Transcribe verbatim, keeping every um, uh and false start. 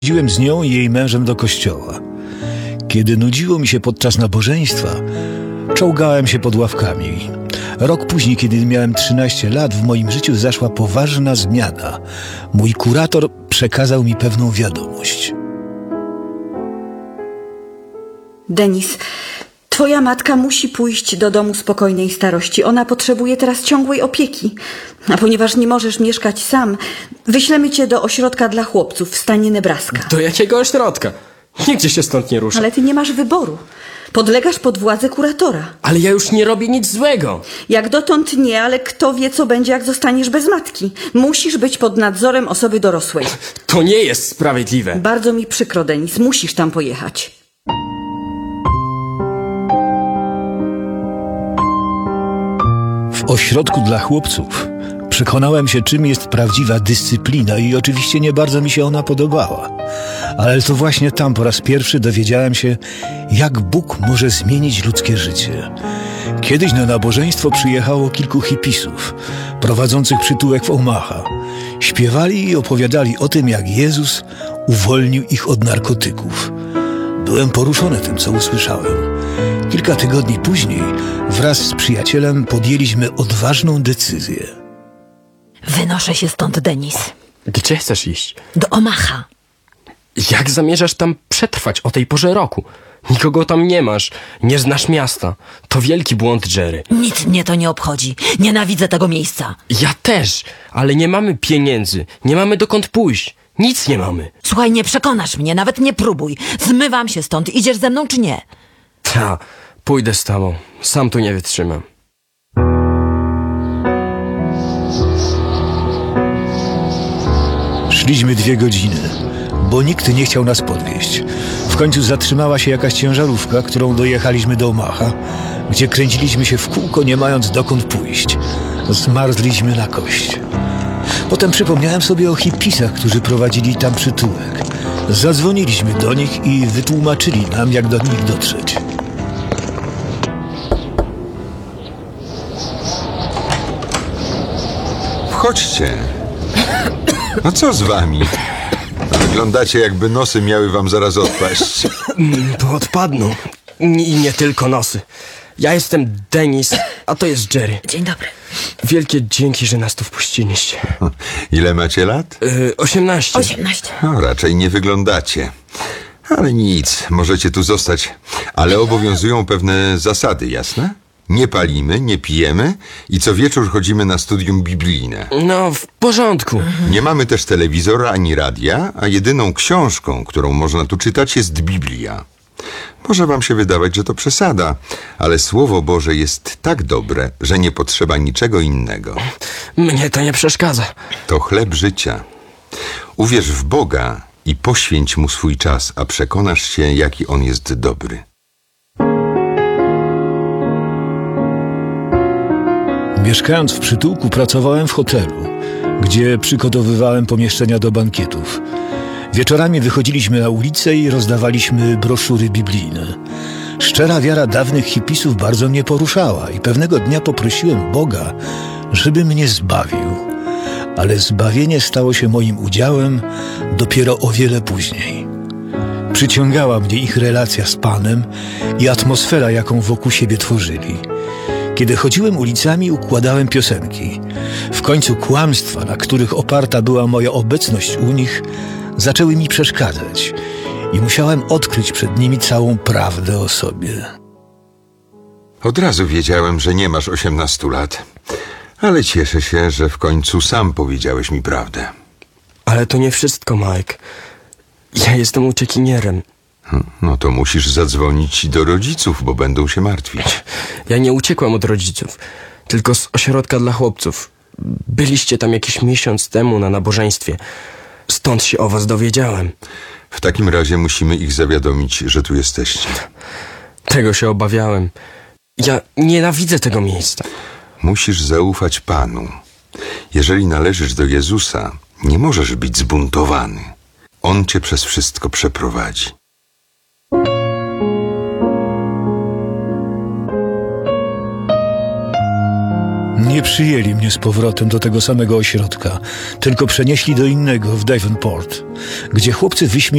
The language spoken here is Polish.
Chodziłem z nią i jej mężem do kościoła. Kiedy nudziło mi się podczas nabożeństwa, czołgałem się pod ławkami. Rok później, kiedy miałem trzynaście lat, w moim życiu zaszła poważna zmiana. Mój kurator przekazał mi pewną wiadomość. Denis, twoja matka musi pójść do domu spokojnej starości. Ona potrzebuje teraz ciągłej opieki. A ponieważ nie możesz mieszkać sam, wyślemy cię do ośrodka dla chłopców w stanie Nebraska. Do jakiego ośrodka? Nigdzie się stąd nie ruszę. Ale ty nie masz wyboru. Podlegasz pod władzę kuratora. Ale ja już nie robię nic złego. Jak dotąd nie, ale kto wie, co będzie, jak zostaniesz bez matki. Musisz być pod nadzorem osoby dorosłej. To nie jest sprawiedliwe. Bardzo mi przykro, Denis. Musisz tam pojechać. W ośrodku dla chłopców przekonałem się, czym jest prawdziwa dyscyplina i oczywiście nie bardzo mi się ona podobała. Ale to właśnie tam po raz pierwszy dowiedziałem się, jak Bóg może zmienić ludzkie życie. Kiedyś na nabożeństwo przyjechało kilku hipisów prowadzących przytułek w Omaha. Śpiewali i opowiadali o tym, jak Jezus uwolnił ich od narkotyków. Byłem poruszony tym, co usłyszałem. Kilka tygodni później wraz z przyjacielem podjęliśmy odważną decyzję. Wynoszę się stąd, Denis. Gdzie chcesz iść? Do Omaha. Jak zamierzasz tam przetrwać o tej porze roku? Nikogo tam nie masz. Nie znasz miasta. To wielki błąd, Jerry. Nic mnie to nie obchodzi. Nienawidzę tego miejsca. Ja też, ale nie mamy pieniędzy. Nie mamy dokąd pójść. Nic nie mamy. Słuchaj, nie przekonasz mnie, nawet nie próbuj. Zmywam się stąd. Idziesz ze mną czy nie? Ta, pójdę z tobą. Sam tu nie wytrzymam. Szliśmy dwie godziny, bo nikt nie chciał nas podwieźć. W końcu zatrzymała się jakaś ciężarówka, którą dojechaliśmy do Omaha, gdzie kręciliśmy się w kółko, nie mając dokąd pójść. Zmarzliśmy na kość. Potem przypomniałem sobie o hipisach, którzy prowadzili tam przytułek. Zadzwoniliśmy do nich i wytłumaczyli nam, jak do nich dotrzeć. Wchodźcie. No co z wami? Wyglądacie, jakby nosy miały wam zaraz odpaść. To odpadną. I nie tylko nosy. Ja jestem Denis, a to jest Jerry. Dzień dobry. Wielkie dzięki, że nas tu wpuściliście. Ile macie lat? Yy, osiemnaście. Osiemnaście. No, raczej nie wyglądacie. Ale nic, możecie tu zostać. Ale obowiązują pewne zasady, jasne? Nie palimy, nie pijemy i co wieczór chodzimy na studium biblijne. No, w porządku. Nie mamy też telewizora ani radia, a jedyną książką, którą można tu czytać, jest Biblia. Może wam się wydawać, że to przesada, ale Słowo Boże jest tak dobre, że nie potrzeba niczego innego. Mnie to nie przeszkadza. To chleb życia. Uwierz w Boga i poświęć Mu swój czas, a przekonasz się, jaki On jest dobry. Mieszkając w przytułku, pracowałem w hotelu, gdzie przygotowywałem pomieszczenia do bankietów. Wieczorami wychodziliśmy na ulicę i rozdawaliśmy broszury biblijne. Szczera wiara dawnych hipisów bardzo mnie poruszała i pewnego dnia poprosiłem Boga, żeby mnie zbawił. Ale zbawienie stało się moim udziałem dopiero o wiele później. Przyciągała mnie ich relacja z Panem i atmosfera, jaką wokół siebie tworzyli. Kiedy chodziłem ulicami, układałem piosenki. W końcu kłamstwa, na których oparta była moja obecność u nich, zaczęły mi przeszkadzać i musiałem odkryć przed nimi całą prawdę o sobie. Od razu wiedziałem, że nie masz osiemnastu lat, ale cieszę się, że w końcu sam powiedziałeś mi prawdę. Ale to nie wszystko, Mike. Ja jestem uciekinierem. No to musisz zadzwonić do rodziców, bo będą się martwić. Ja nie uciekłem od rodziców, tylko z ośrodka dla chłopców. Byliście tam jakiś miesiąc temu na nabożeństwie. Stąd się o was dowiedziałem. W takim razie musimy ich zawiadomić, że tu jesteście. Tego się obawiałem. Ja nienawidzę tego miejsca. Musisz zaufać Panu. Jeżeli należysz do Jezusa, nie możesz być zbuntowany. On cię przez wszystko przeprowadzi. Nie przyjęli mnie z powrotem do tego samego ośrodka, tylko przenieśli do innego w Davenport, gdzie chłopcy wyśmieli